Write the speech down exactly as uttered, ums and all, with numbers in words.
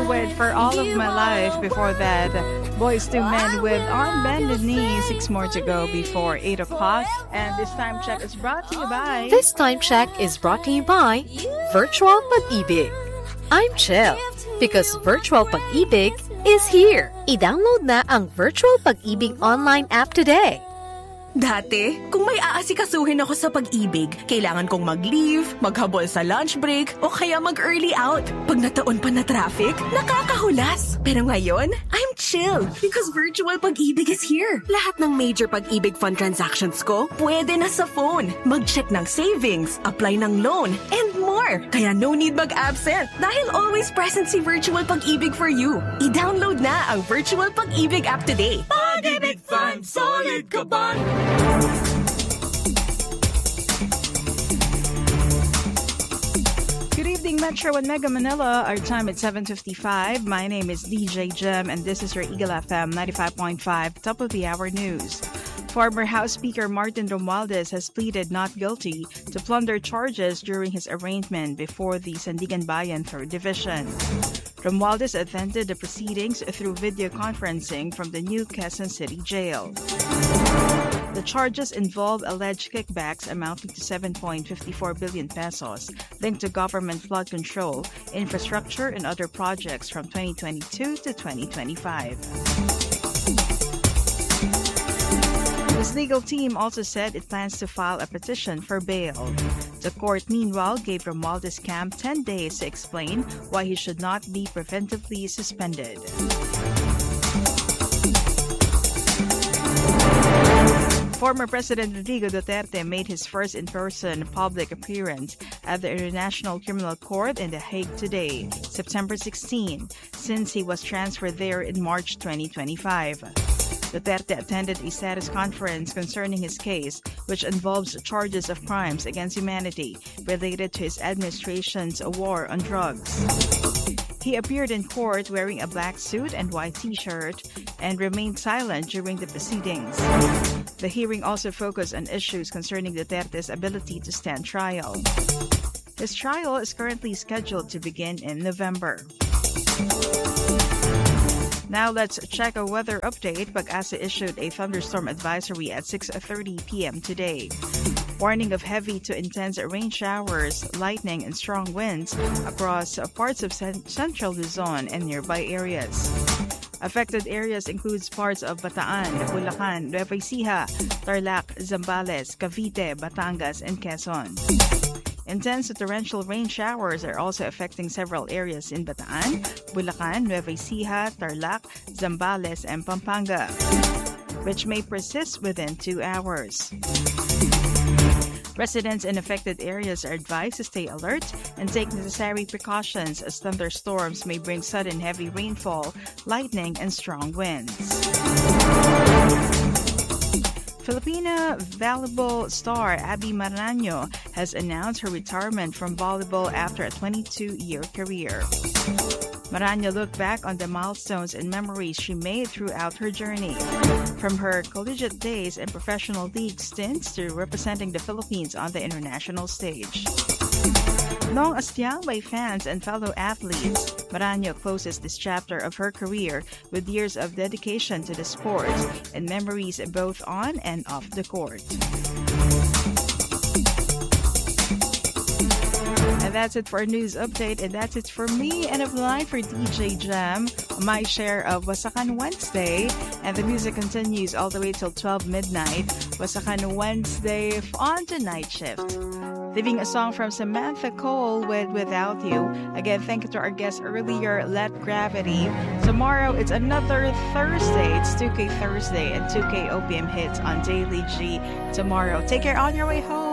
with For All of My Life. Before that, Boys to Men with On Bended Knee. Six more to go before eight o'clock. And this time check is brought to you by... This time check is brought to you by Virtual Pag-ibig. I'm Chell because Virtual Pag-ibig is here. I-download na ang Virtual Pag-ibig online app today. Dati, kung may aasikasuhin ako sa pag-ibig, kailangan kong mag-leave, maghabol sa lunch break, o kaya mag-early out. Pag nataon pa na traffic, nakakahulas. Pero ngayon, I'm chill because Virtual Pag-ibig is here. Lahat ng major pag-ibig fund transactions ko, pwede na sa phone. Mag-check ng savings, apply ng loan, and more. Kaya no need mag-absent dahil always present si Virtual Pag-ibig for you. I-download na ang Virtual Pag-ibig app today. Pag-ibig Fund, solid ka ba? Good evening, Metro and Mega Manila. Our time at seven fifty-five. My name is D J Jem, and this is your Eagle F M ninety-five point five Top of the Hour News. Former House Speaker Martin Romualdez has pleaded not guilty to plunder charges during his arraignment before the Sandigan Bayan third Division. Romualdez attended the proceedings through video conferencing from the new Quezon City Jail. The charges involve alleged kickbacks amounting to seven point five four billion pesos linked to government flood control, infrastructure, and other projects from twenty twenty-two to twenty twenty-five. His legal team also said it plans to file a petition for bail. The court, meanwhile, gave Romualdez Camp ten days to explain why he should not be preventively suspended. Former President Rodrigo Duterte made his first in-person public appearance at the International Criminal Court in The Hague today, September sixteenth, since he was transferred there in March twenty twenty-five. Duterte attended a status conference concerning his case, which involves charges of crimes against humanity related to his administration's war on drugs. He appeared in court wearing a black suit and white t-shirt and remained silent during the proceedings. The hearing also focused on issues concerning Duterte's ability to stand trial. His trial is currently scheduled to begin in November. Now let's check a weather update. Pag-asa issued a thunderstorm advisory at six thirty p.m. today. Warning of heavy to intense rain showers, lightning, and strong winds across parts of cent- central Luzon and nearby areas. Affected areas includes parts of Bataan, Bulacan, Nueva Ecija, Tarlac, Zambales, Cavite, Batangas, and Quezon. Intense torrential rain showers are also affecting several areas in Bataan, Bulacan, Nueva Ecija, Tarlac, Zambales, and Pampanga, which may persist within two hours. Residents in affected areas are advised to stay alert and take necessary precautions as thunderstorms may bring sudden heavy rainfall, lightning, and strong winds. Filipina volleyball star Abby Marano has announced her retirement from volleyball after a twenty-two-year career. Marano looked back on the milestones and memories she made throughout her journey, from her collegiate days and professional league stints to representing the Philippines on the international stage. Long as young by fans and fellow athletes, Marano closes this chapter of her career with years of dedication to the sport and memories both on and off the court. And that's it for a news update, and that's it for me and of line for D J Jam, my share of Wasakan Wednesday, and the music continues all the way till twelve midnight. Wasakan Wednesday on to Night Shift. Leaving a song from Samantha Cole with Without You. Again, thank you to our guest earlier, Let Gravity. Tomorrow, it's another Thursday. It's two K Thursday and two K O P M hits on Daily G tomorrow. Take care on your way home.